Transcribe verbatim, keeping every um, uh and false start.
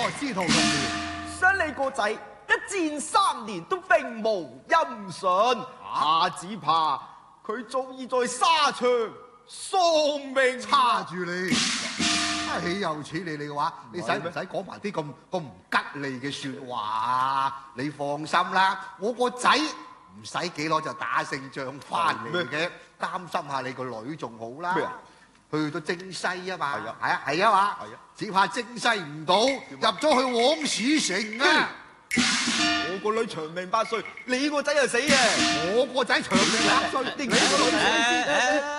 司徒同僚， 想你個仔一戰三年都並無音訊，啊，只怕佢早已在沙場喪命。 叉住你！豈有此理！你嘅話，你使唔使講埋啲咁咁唔吉利嘅説話？你放心啦，我個仔唔使幾耐就打勝仗翻嚟嘅，擔心下你個女仲好啦。 咩啊？ 去到征西啊嘛， 係啊係啊係啊嘛， 係啊， 只怕征西唔到，入咗去枉史城啊！ 我個女長命百歲，你個仔就死嘅。 我個仔長命百歲，點解個女死先？